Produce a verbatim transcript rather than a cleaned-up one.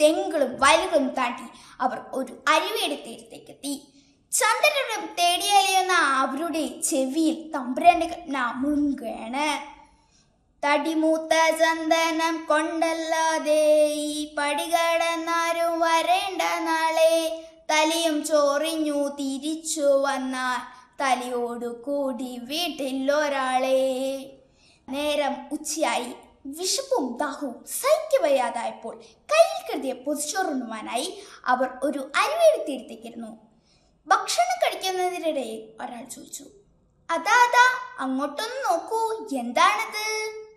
തെങ്ങുകളും വയലുകളും താണ്ടി അവർ ഒരു അരുവിയുടെ തീരത്തേക്കെത്തി. ചന്ദ്രനും തേടിയലയുന്ന അവരുടെ ചെവിയിൽ തമ്പുരാന്റെ കൽപ്പന മുഴുകുകയാണ്. തടിമൂത്ത ചന്ദനം കൊണ്ടല്ലാതെ ഈ പടികടന്നാരും വരേണ്ട നാളെ, തലയും ചോറിഞ്ഞു തിരിച്ചു വന്നാൽ തലയോടു കൂടി വീട്ടിലൊരാളെ. നേരം ഉച്ചയായി. വിശപ്പും ദാഹവും സഹിക്കവയ്യാതായപ്പോൾ കയ്യിൽ കരുതിയ പൊതിച്ചോറുണ്ണുവാനായി അവർ ഒരു അരുവിയുടെ തീരത്തേക്കിരുന്നു. ഭക്ഷണം കഴിക്കുന്നതിനിടയിൽ ഒരാൾ ചോദിച്ചു, അതാ അതാ അങ്ങോട്ടൊന്ന് നോക്കൂ, എന്താണത്?